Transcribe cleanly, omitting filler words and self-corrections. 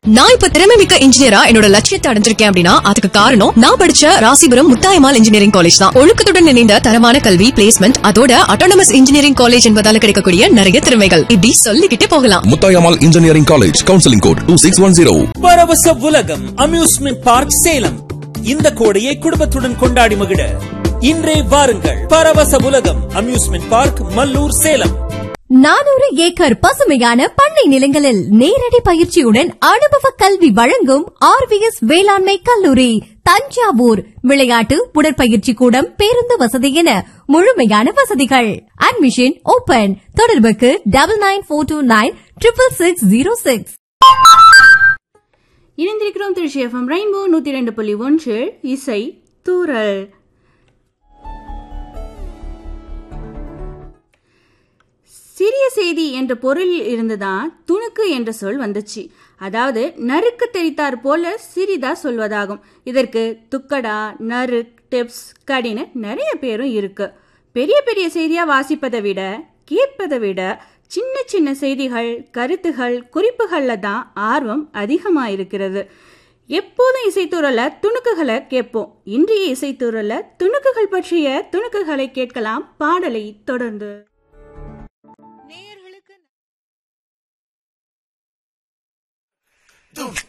நான் இப்ப திறமைமிக்க இன்ஜினியரா என்னோட லட்சியத்தை அடைஞ்சிருக்கேன் அப்படின்னா அதுக்கு காரணம் நான் படிச்ச ராசிபுரம் முத்தாயம்மாள் இன்ஜினியரிங் காலேஜ் தான். ஒழுக்கத்துடன் இணைந்த தரமான கல்வி, பிளேஸ்மெண்ட், அதோட அட்டானமஸ் இன்ஜினியரிங் காலேஜ் என்பதால கிடைக்கக்கூடிய நிறைய திறமைகள் இப்படி சொல்லிக்கிட்டே போகலாம். Muthayammal engineering college, counselling code 2610. பரவச உலகம் அம்யூஸ்மெண்ட் பார்க் சேலம். இந்த கோடையை குடும்பத்துடன் கொண்டாடி மகிழ இன்றே வாருங்கள். பரவச உலகம் amusement park, Mallur, Salem. 400 acre பசுமையான பண்ணை நிலங்களில் நேரடி பயிற்சியுடன் அனுபவ கல்வி வழங்கும் ஆர்விஎஸ் வேளாண்மை கல்லூரி தஞ்சாவூர். விளையாட்டு, உடற்பயிற்சி கூடம், பேருந்து வசதி என முழுமையான வசதிகள். Admission open. தொடர்புக்கு 9942966606. இணைந்திருக்கிறோம் திருச்சி எஃப்எம் ரெயின்போ 102.1 இசை தூரல். சிறிய செய்தி என்ற பொருளில் இருந்துதான் துணுக்கு என்ற சொல் வந்துச்சு. அதாவது நறுக்கு தெரித்தார் போல சிறிதா சொல்வதாகும். இதற்கு துக்கடா, நறு, டிப்ஸ், கடின்னு நிறைய பேரும் இருக்கு. பெரிய பெரிய செய்தியா வாசிப்பதை விட கேட்பதை விட சின்ன சின்ன செய்திகள், கருத்துகள், குறிப்புகள்ல தான் ஆர்வம் அதிகமா இருக்கிறது. எப்போதும் இசைத்துறல துணுக்குகளை கேட்போம். இன்றைய இசைத்துறல துணுக்குகள் பற்றிய துணுக்குகளை கேட்கலாம். பாடலை தொடர்ந்து நேயர்களுக்கு